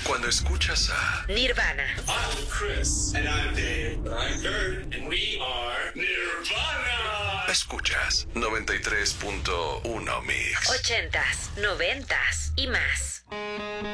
Cuando escuchas a Nirvana. I'm Chris. And I'm Dave. I'm Kurt. And we are Nirvana. escuchas 93.1 Mix. 80s, 90s y más.